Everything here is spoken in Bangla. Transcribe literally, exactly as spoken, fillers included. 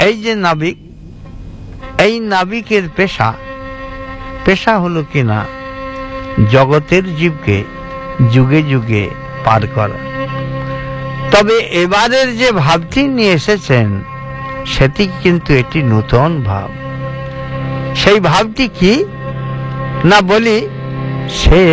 এই যে নাবিক, এই নাবিকের পেশা পেশা হলো কিনা জগতের জীবকে যুগে যুগে পার করা। তবে এবারের যে ভাবটি নিয়ে এসেছেন সেটি কিন্তু একটি নূতন ভাব। সেই ভাবটি কি না বলি, সে